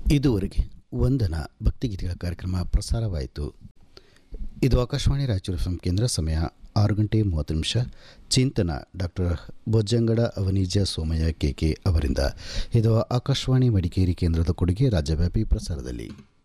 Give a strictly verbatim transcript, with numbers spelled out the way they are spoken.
ಇದುವರೆಗೆ ವಂದನ ಭಕ್ತಿಗೀತೆಗಳ ಕಾರ್ಯಕ್ರಮ ಪ್ರಸಾರವಾಯಿತು. ಇದು ಆಕಾಶವಾಣಿ ರಾಯಚೂರು ಎಫ್ ಎಂ ಕೇಂದ್ರ. ಸಮಯ ಆರು ಗಂಟೆ ಮೂವತ್ತು ನಿಮಿಷ. ಚಿಂತನ doctor Bojjangada ಅವನೀಜ Somaiah K K ಅವರಿಂದ. ಇದು ಆಕಾಶವಾಣಿ ಮಡಿಕೇರಿ ಕೇಂದ್ರದ ಕೊಡುಗೆ. ರಾಜ್ಯವ್ಯಾಪಿ ಪ್ರಸಾರದಲ್ಲಿ